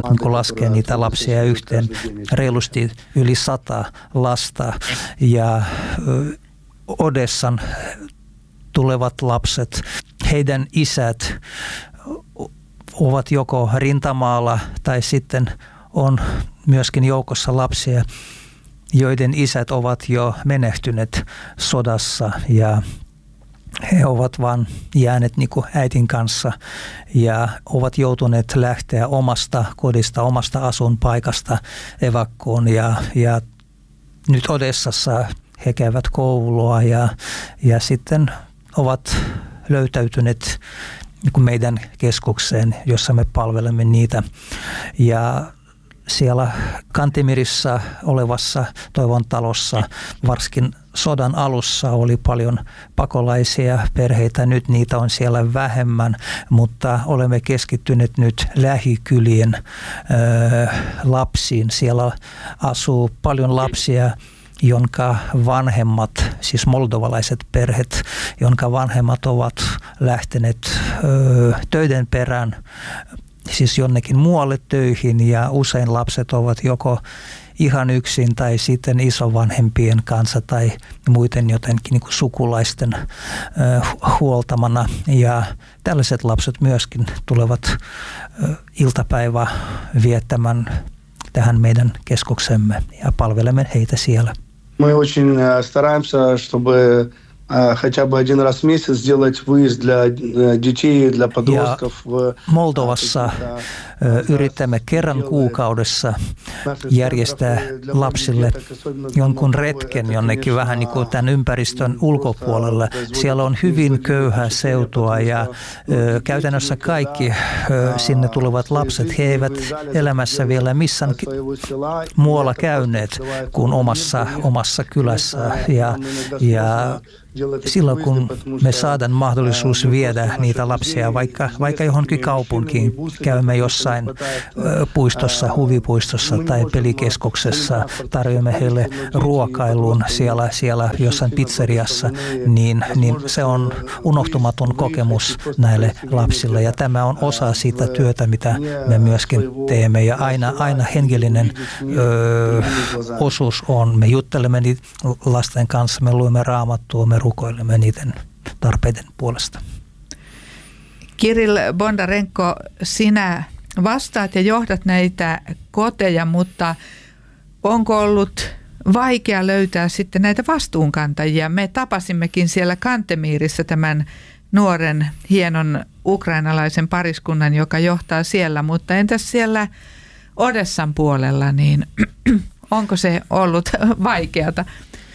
kun laskee niitä lapsia yhteen, reilusti yli 100 lasta ja Odessan tulevat lapset, heidän isät ovat joko rintamaalla tai sitten on myöskin joukossa lapsia, joiden isät ovat jo menehtyneet sodassa ja he ovat vaan jääneet niin kuin äitin kanssa ja ovat joutuneet lähteä omasta kodista, omasta asuinpaikasta evakkoon ja nyt Odessassa he käyvät koulua ja sitten ovat löytäytyneet niin kuin meidän keskukseen, jossa me palvelemme niitä. Ja siellä Kantemirissa olevassa Toivon talossa, varsinkin sodan alussa oli paljon pakolaisia perheitä. Nyt niitä on siellä vähemmän, mutta olemme keskittyneet nyt lähikylien lapsiin. Siellä asuu paljon lapsia, jonka vanhemmat, siis moldovalaiset perheet, jonka vanhemmat ovat lähteneet töiden perään, siis jonnekin muualle töihin ja usein lapset ovat joko ihan yksin tai sitten isovanhempien kanssa tai muuten jotenkin niin kuin sukulaisten huoltamana. Ja tällaiset lapset myöskin tulevat iltapäivää viettämään tähän meidän keskuksemme ja palvelemme heitä siellä. Мы очень стараемся, чтобы хотя бы один раз в месяц сделать выезд для детей, для подростков. Moldovassa yritämme kerran kuukaudessa järjestää lapsille jonkun retken jonnekin vähän niin kuin tämän ympäristön ulkopuolella. Siellä on hyvin köyhää seutua ja käytännössä kaikki sinne tulevat lapset, he eivät elämässä vielä missään muualla käyneet kuin omassa kylässä ja silloin kun me saadaan mahdollisuus viedä niitä lapsia vaikka johonkin kaupunkiin, käymme jossain puistossa, huvipuistossa tai pelikeskuksessa, tarjoamme heille ruokailun siellä jossain pizzeriassa, niin se on unohtumaton kokemus näille lapsille ja tämä on osa siitä työtä, mitä me myöskin teemme ja aina henkilöinen osuus on. Me juttelemme lasten kanssa, me luemme raamattua, me rukoilemme niiden tarpeiden puolesta. Kirill Bondarenko, sinä vastaat ja johdat näitä koteja, mutta onko ollut vaikea löytää sitten näitä vastuunkantajia? Me tapasimmekin siellä Kantemirissa tämän nuoren, hienon ukrainalaisen pariskunnan, joka johtaa siellä, mutta entäs siellä Odessan puolella, niin onko se ollut vaikeata?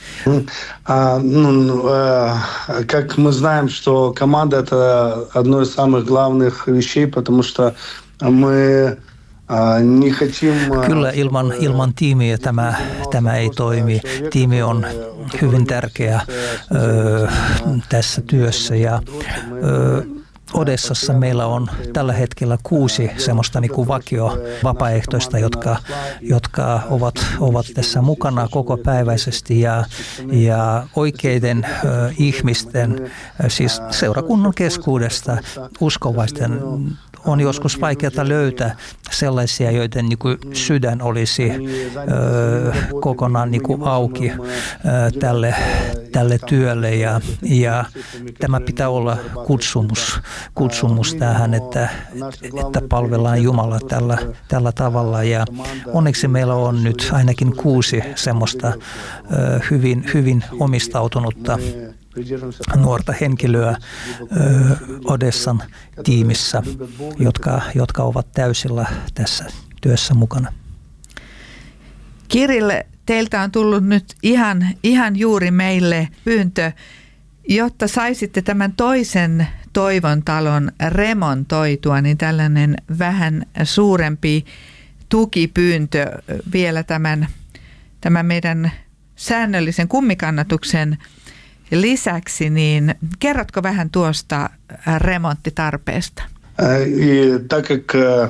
Как мы знаем, что команда – это одно из самых главных вещей, потому что мы не хотим... Kyllä ilman tiimiä tämä ei toimi. Tiimi on hyvin tärkeä tässä työssä ja Odessassa meillä on tällä hetkellä 6 semmoista niin kuin vakio-vapaaehtoista, jotka ovat tässä mukana kokopäiväisesti ja oikeiden ihmisten, siis seurakunnan keskuudesta uskovaisten on joskus vaikeaa löytää sellaisia, joiden niin kuin sydän olisi kokonaan niin kuin auki tälle työlle ja tämä pitää olla kutsumus tähän, että palvellaan Jumalaa tällä tavalla ja onneksi meillä on nyt ainakin 6 semmoista hyvin omistautunutta nuorta henkilöä Odessan tiimissä, jotka ovat täysillä tässä työssä mukana. Kirill, teiltä on tullut nyt ihan juuri meille pyyntö, jotta saisitte tämän toisen Toivon talon remontoitua, niin tällainen vähän suurempi tukipyyntö vielä tämän meidän säännöllisen kummikannatuksen lisäksi, niin kerrotko vähän tuosta remonttitarpeesta? И так как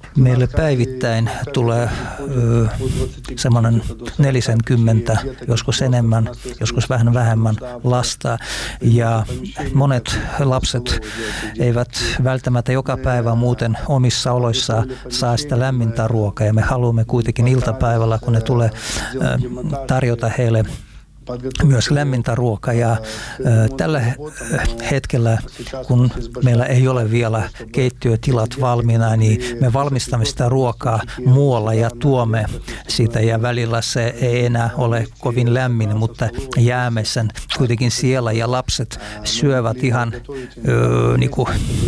Meille päivittäin tulee semmoinen 40, joskus enemmän, joskus vähän vähemmän lasta. Ja monet lapset eivät välttämättä joka päivä muuten omissa oloissaan saa sitä lämmintä ruokaa. Ja me haluamme kuitenkin iltapäivällä, kun ne tulee tarjota heille myös lämmintä ruokaa ja tällä hetkellä, kun meillä ei ole vielä keittiötilat valmiina, niin me valmistamme sitä ruokaa muualla ja tuomme sitä ja välillä se ei enää ole kovin lämmin, mutta jäämme sen kuitenkin siellä ja lapset syövät ihan niinku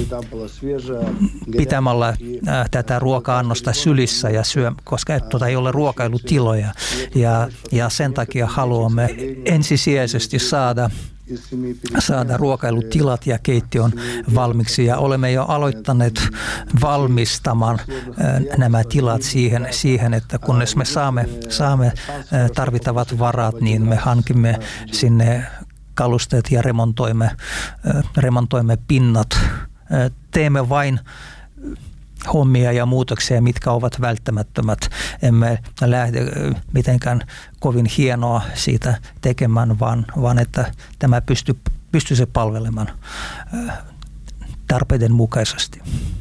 pitämällä tätä ruoka-annosta sylissä ja koska ei ole ruokailutiloja ja sen takia haluamme ensisijaisesti saada ruokailutilat ja keittiön valmiiksi ja olemme jo aloittaneet valmistamaan nämä tilat siihen, että kunnes me saamme tarvittavat varat, niin me hankimme sinne kalusteet ja remontoimme pinnat. Teemme vain hommia ja muutoksia, mitkä ovat välttämättömät. Emme lähde mitenkään kovin hienoa siitä tekemään, vaan että tämä pystyisi palvelemaan tarpeiden mukaisesti.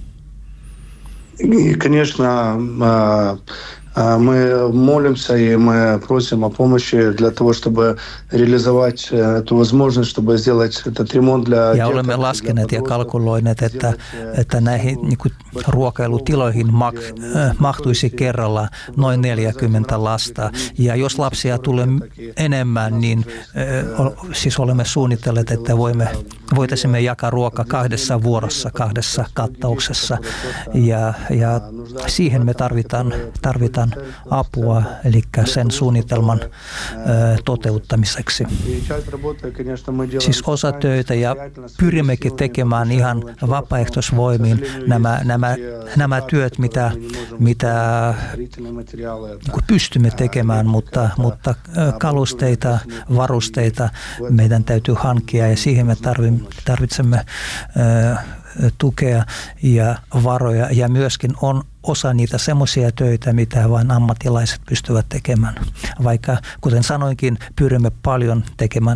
Конечно, мы молимся и мы просим о помощи для того, чтобы реализовать эту возможность, чтобы сделать этот ремонт для... Ja olemme laskeneet ja kalkuloineet, että näihin ruokailutiloihin mahtuisi kerralla noin 40 lasta. Ja jos lapsia tulee enemmän, niin siis olemme suunnitelleet, että voitaisimme jakaa ruokaa 2 vuorossa, 2 kattauksessa. Ja siihen me tarvitaan apua, eli sen suunnitelman toteuttamiseksi. Siis osatöitä ja pyrimmekin tekemään ihan vapaaehtoisvoimin nämä työt, mitä pystymme tekemään, mutta kalusteita, varusteita meidän täytyy hankkia ja siihen me tarvitsemme tukea ja varoja ja myöskin on osa niitä semmoisia töitä, mitä vain ammattilaiset pystyvät tekemään. Vaikka, kuten sanoinkin, pyrimme paljon tekemään